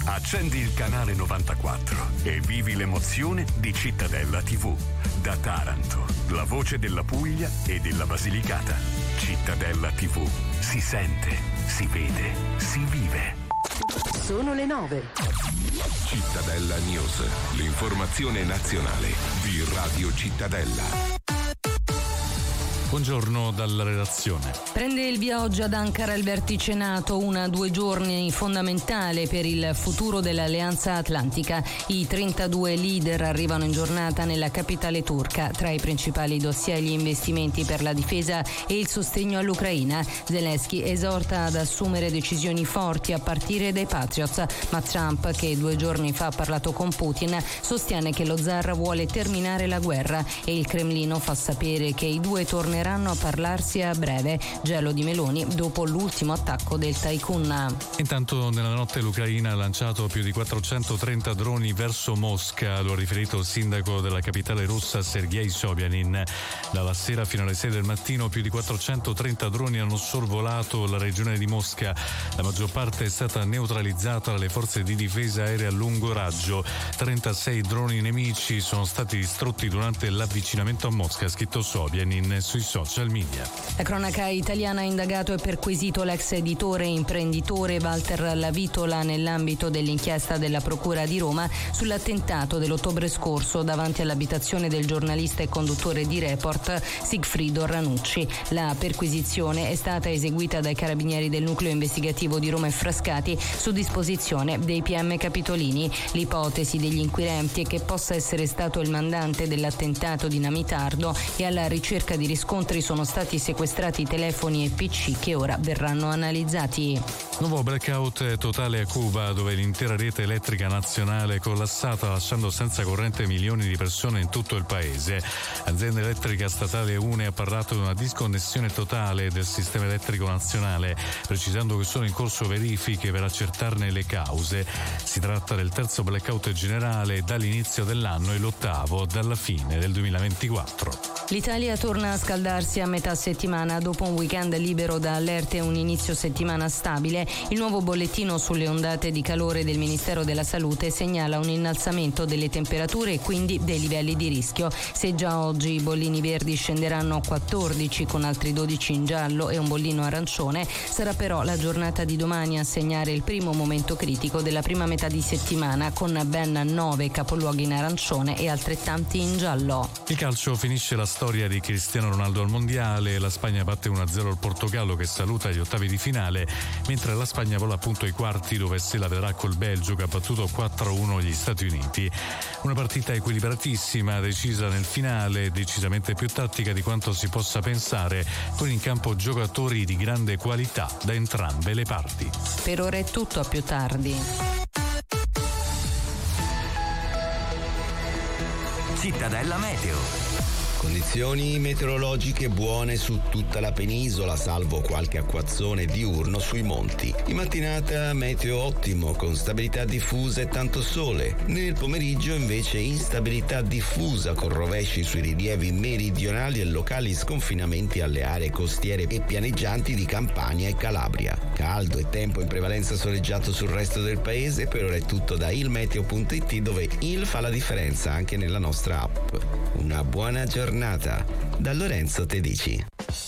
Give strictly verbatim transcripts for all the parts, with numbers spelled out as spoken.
Accendi il canale novantaquattro e vivi l'emozione di Cittadella tivù. Da Taranto, la voce della Puglia e della Basilicata. Cittadella tivù. Si sente, si vede, si vive. Sono le nove. Cittadella News, l'informazione nazionale di Radio Cittadella. Buongiorno dalla redazione. Prende il via oggi ad Ankara il vertice NATO, una due giorni fondamentale per il futuro dell'Alleanza Atlantica. I trentadue leader arrivano in giornata nella capitale turca. Tra i principali dossier gli investimenti per la difesa e il sostegno all'Ucraina. Zelensky esorta ad assumere decisioni forti a partire dai Patriots, ma Trump, che due giorni fa ha parlato con Putin, sostiene che lo zar vuole terminare la guerra e il Cremlino fa sapere che i due torneranno a parlarsi a breve. Gelo di Meloni dopo l'ultimo attacco del Tycoon. Intanto nella notte l'Ucraina ha lanciato più di quattrocentotrenta droni verso Mosca, lo ha riferito il sindaco della capitale russa Sergei Sobyanin. Dalla sera fino alle sei del mattino più di quattrocentotrenta droni hanno sorvolato la regione di Mosca. La maggior parte è stata neutralizzata dalle forze di difesa aerea a lungo raggio. trentasei droni nemici sono stati distrutti durante l'avvicinamento a Mosca, ha scritto Sobyanin sui social media. La cronaca italiana ha indagato e perquisito l'ex editore e imprenditore Walter Lavitola nell'ambito dell'inchiesta della Procura di Roma sull'attentato dell'ottobre scorso davanti all'abitazione del giornalista e conduttore di Report Sigfrido Ranucci. La perquisizione è stata eseguita dai carabinieri del nucleo investigativo di Roma e Frascati su disposizione dei P M Capitolini. L'ipotesi degli inquirenti è che possa essere stato il mandante dell'attentato dinamitardo e alla ricerca di riscontri sono stati sequestrati telefoni e P C che ora verranno analizzati. Nuovo blackout totale a Cuba, dove l'intera rete elettrica nazionale è collassata, lasciando senza corrente milioni di persone in tutto il paese. L'azienda elettrica statale U N E ha parlato di una disconnessione totale del sistema elettrico nazionale, precisando che sono in corso verifiche per accertarne le cause. Si tratta del terzo blackout generale dall'inizio dell'anno e l'ottavo dalla fine del duemilaventiquattro. L'Italia torna a scaldarsi a metà settimana dopo un weekend libero da allerte e un inizio settimana stabile. Il nuovo bollettino sulle ondate di calore del Ministero della Salute segnala un innalzamento delle temperature e quindi dei livelli di rischio. Se già oggi i bollini verdi scenderanno a quattordici con altri dodici in giallo e un bollino arancione, sarà però la giornata di domani a segnare il primo momento critico della prima metà di settimana, con ben nove capoluoghi in arancione e altrettanti in giallo. Il calcio finisce la storia di Cristiano Ronaldo al mondiale. La Spagna batte uno a zero il Portogallo, che saluta gli ottavi di finale, mentre la Spagna vola appunto ai quarti, dove se la vedrà col Belgio, che ha battuto quattro a uno gli Stati Uniti. Una partita equilibratissima, decisa nel finale, decisamente più tattica di quanto si possa pensare, con in campo giocatori di grande qualità da entrambe le parti. Per ora è tutto, a più tardi. Cittadella Meteo. Condizioni meteorologiche buone su tutta la penisola, salvo qualche acquazzone diurno sui monti. In mattinata meteo ottimo, con stabilità diffusa e tanto sole. Nel pomeriggio invece instabilità diffusa, con rovesci sui rilievi meridionali e locali sconfinamenti alle aree costiere e pianeggianti di Campania e Calabria. Caldo e tempo in prevalenza soleggiato sul resto del paese. Per ora è tutto da ilmeteo punto it, dove il fa la differenza anche nella nostra app. Una buona giornata da Lorenzo Tedici.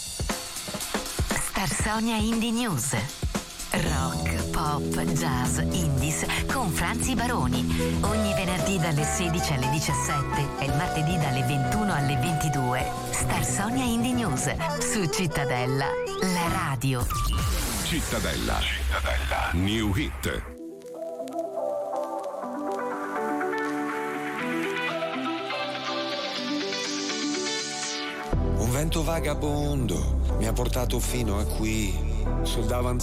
Star Sonia Indie News. Rock, pop, jazz, indies con Franzi Baroni. Ogni venerdì dalle sedici alle diciassette e il martedì dalle ventuno alle ventidue. Star Sonia Indie News su Cittadella, la radio. Cittadella. Cittadella. New Hit. Un vento vagabondo mi ha portato fino a qui, sul davanzale